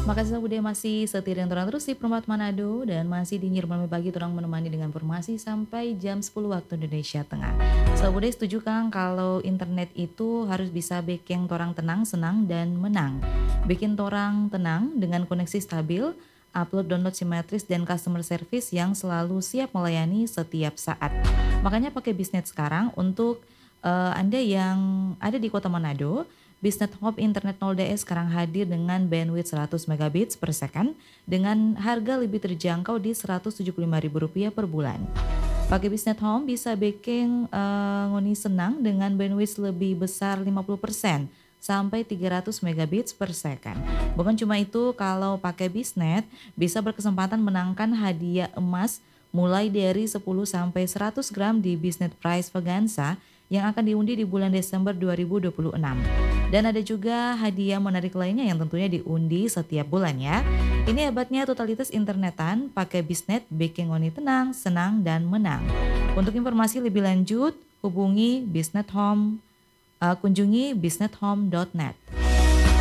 Makasih Bude masih setia dan turang terus di Permat Manado dan masih di Nyirmami Pagi turang menemani dengan informasi sampai jam 10 waktu Indonesia Tengah. Bude setuju Kang kalau internet itu harus bisa bikin torang tenang, senang dan menang. Bikin torang tenang dengan koneksi stabil, upload download simetris dan customer service yang selalu siap melayani setiap saat. Makanya pakai bisnet sekarang untuk Anda yang ada di Kota Manado. Bisnet Hub Internet 0DS sekarang hadir dengan bandwidth 100 megabits per second dengan harga lebih terjangkau di Rp175.000 per bulan. Pakai Bisnet Home bisa bikin ngoni senang dengan bandwidth lebih besar 50% sampai 300 megabits per second. Bukan cuma itu, kalau pakai Bisnet bisa berkesempatan menangkan hadiah emas mulai dari 10 sampai 100 gram di Bisnet Prize Vaganza yang akan diundi di bulan Desember 2026. Dan ada juga hadiah menarik lainnya yang tentunya diundi setiap bulan ya. Ini hebatnya totalitas internetan, pakai Bisnet bikin ngoni tenang, senang, dan menang. Untuk informasi lebih lanjut, hubungi Bisnet Home, kunjungi bisnethome.net.